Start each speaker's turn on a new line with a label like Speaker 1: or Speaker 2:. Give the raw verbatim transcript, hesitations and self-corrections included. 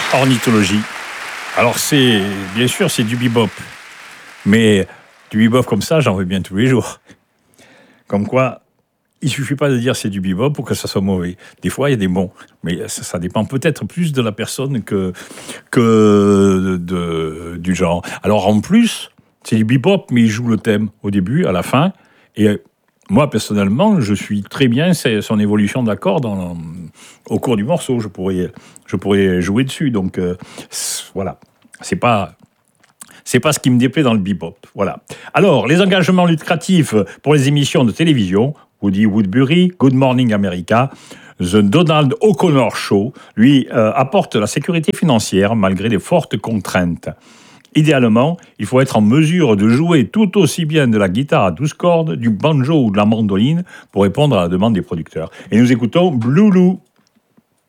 Speaker 1: Ornithologie. Alors c'est, bien sûr, c'est du bebop. Mais du bebop comme ça, j'en veux bien tous les jours. Comme quoi, il suffit pas de dire c'est du bebop pour que ça soit mauvais. Des fois, il y a des bons. Mais ça, ça dépend peut-être plus de la personne que, que de, du genre. Alors en plus, c'est du bebop, mais il joue le thème au début, à la fin. Et moi, personnellement, je suis très bien son évolution d'accords dans, au cours du morceau. Je pourrais, je pourrais jouer dessus. Donc, euh, voilà. C'est pas... C'est pas ce qui me déplaît dans le bebop. Voilà. Alors, les engagements lucratifs pour les émissions de télévision, Woody Woodbury, Good Morning America, The Donald O'Connor Show, lui, euh, apporte la sécurité financière malgré les fortes contraintes. Idéalement, il faut être en mesure de jouer tout aussi bien de la guitare à douze cordes, du banjo ou de la mandoline pour répondre à la demande des producteurs. Et nous écoutons Blue Lou.